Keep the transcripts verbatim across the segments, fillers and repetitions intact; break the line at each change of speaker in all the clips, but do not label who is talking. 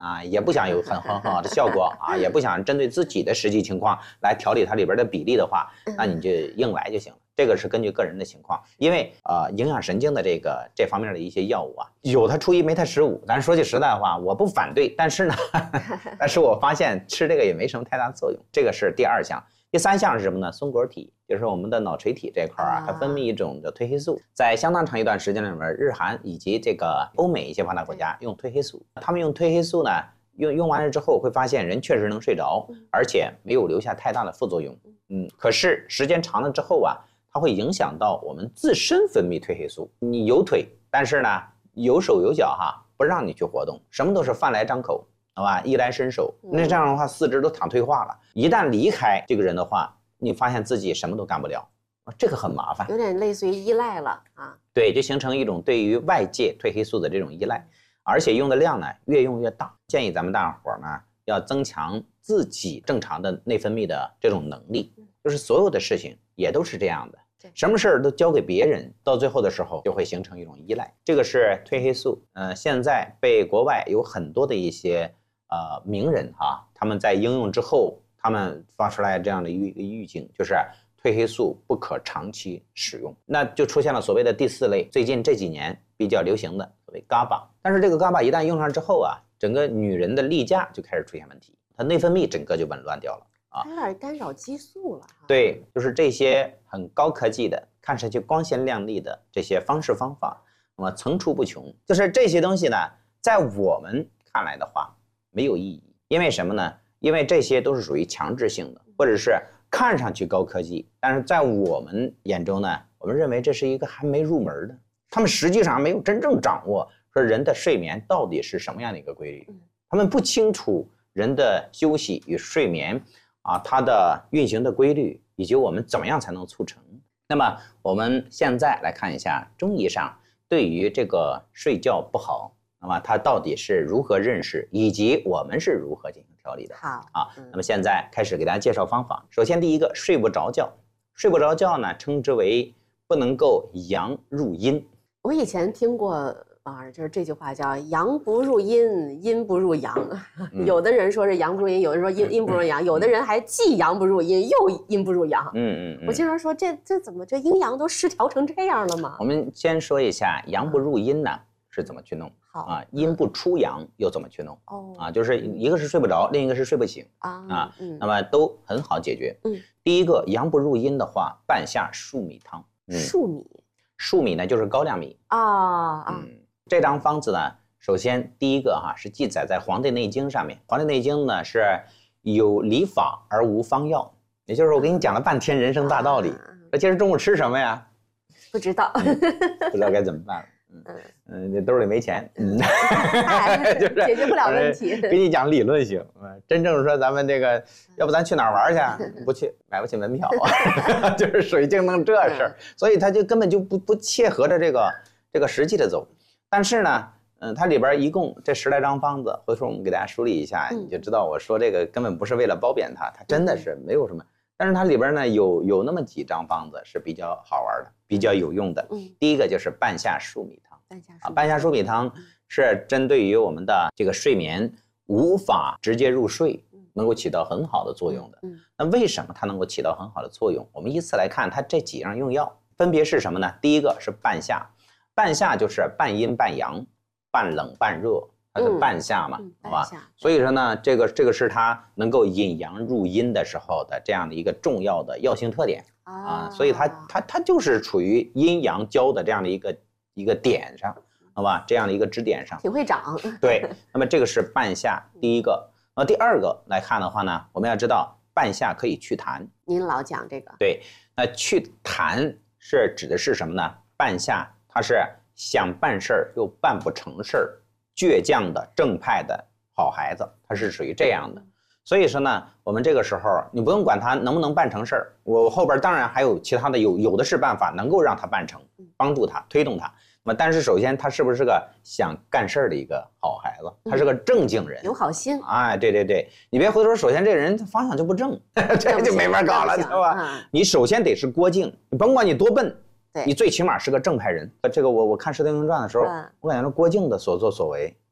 啊，也不想有很很好的效果啊，也不想针对自己的实际情况来调理它里边的比例的话，那你就硬来就行了。这个是根据个人的情况，因为呃营养神经的这个这方面的一些药物啊，有它初一没它十五。咱说句实在话，我不反对，但是呢，但是我发现吃这个也没什么太大作用。这个是第二项。第三项是什么呢？松果体，就是我们的脑垂体这块啊，它分泌一种的褪黑素，在相当长一段时间里面，日韩以及这个欧美一些发达国家用褪黑素，他们用褪黑素呢，用用完了之后会发现人确实能睡着，而且没有留下太大的副作用。嗯，可是时间长了之后啊，它会影响到我们自身分泌褪黑素。你有腿，但是呢有手有脚哈，不让你去活动，什么都是饭来张口。好吧，衣来伸手，那这样的话四肢都躺退化了。一旦离开这个人的话，你发现自己什么都干不了，这个很麻烦，
有点类似于依赖了啊。
对，就形成一种对于外界褪黑素的这种依赖，而且用的量呢越用越大。建议咱们大伙呢要增强自己正常的内分泌的这种能力，就是所有的事情也都是这样的。什么事儿都交给别人，到最后的时候就会形成一种依赖。这个是褪黑素，呃，现在被国外有很多的一些呃名人哈、啊，他们在应用之后，他们发出来这样的一个预警，就是褪黑素不可长期使用，那就出现了所谓的第四类，最近这几年比较流行的所谓 G A B A。但是这个 G A B A 一旦用上之后啊，整个女人的例假就开始出现问题，她内分泌整个就紊乱掉了。
啊，有点干扰激素了。
对，就是这些很高科技的、看上去光鲜亮丽的这些方式方法，那么层出不穷。就是这些东西呢，在我们看来的话没有意义，因为什么呢？因为这些都是属于强制性的，或者是看上去高科技，但是在我们眼中呢，我们认为这是一个还没入门的，他们实际上没有真正掌握说人的睡眠到底是什么样的一个规律，他们不清楚人的休息与睡眠。啊，它的运行的规律，以及我们怎么样才能促成。那么我们现在来看一下中医上对于这个睡觉不好，那么它到底是如何认识，以及我们是如何进行调理的。
好
啊，那么现在开始给大家介绍方法。首先第一个，睡不着觉，睡不着觉呢，称之为不能够阳入阴。
我以前听过。啊，就是这句话叫阳不入阴，阴不入阳。嗯、有的人说是阳不入阴，有的人说阴阴不入阳，有的人还既阳不入阴又阴不入阳。
嗯嗯嗯。
我经常说这这怎么这阴阳都失调成这样了吗？
我们先说一下阳不入阴呢是怎么去弄。好啊，阴不出阳又怎么去弄？哦啊，就是一个是睡不着，另一个是睡不醒啊啊、嗯，那么都很好解决。嗯，第一个阳不入阴的话，半夏粟米汤。
嗯、粟米，
粟米呢就是高粱米
啊啊。
嗯。这张方子呢，首先第一个哈、啊、是记载在《黄帝内经》上面，《黄帝内经》呢是有理法而无方药，也就是我给你讲了半天人生大道理。那、啊、今儿中午吃什么呀？
不知道，
嗯、不知道该怎么办了。嗯嗯，这兜里没钱，嗯，
就是解决不了问题。
给你讲理论性，嗯，真正说咱们这个，要不咱去哪儿玩去？不去，买不起门票，就是属于净弄这事儿，所以他就根本就不不切合着这个这个实际的走。但是呢，嗯，它里边一共这十来张方子，回头我们给大家梳理一下，你就知道我说这个根本不是为了褒贬它，它真的是没有什么。但是它里边呢有有那么几张方子是比较好玩的，比较有用的。嗯，第一个就是半夏粟米汤。半夏啊，半夏粟米汤是针对于我们的这个睡眠无法直接入睡，能够起到很好的作用的。嗯，那为什么它能够起到很好的作用？我们依次来看它这几样用药，分别是什么呢？第一个是半夏。半夏就是半阴半阳，半冷半热，它是半夏嘛，嗯、好吧？所以说呢，这个这个是它能够引阳入阴的时候的这样的一个重要的药性特点 啊, 啊，所以它它它就是处于阴阳交的这样的一个一个点上，好吧？这样的一个支点上，
挺会长。
对，那么这个是半夏第一个，那第二个来看的话呢，我们要知道半夏可以祛痰。
您老讲这个。
对，那祛痰是指的是什么呢？半夏。他是想办事儿又办不成事儿，倔强的正派的好孩子，他是属于这样的。所以说呢，我们这个时候你不用管他能不能办成事儿，我后边当然还有其他的有有的是办法能够让他办成，帮助他推动他。那么但是首先他是不是个想干事儿的一个好孩子，他是个正经人，
有好心。
哎，对对对，你别回头，首先这人方向就不正，这就没法搞了，知道吧？你首先得是郭靖，你甭管你多笨。你最起码是个正派人，这个我我看《射雕英雄传》的时候，我感觉郭靖的所作所为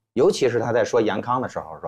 尤其是他在说严康的时候说。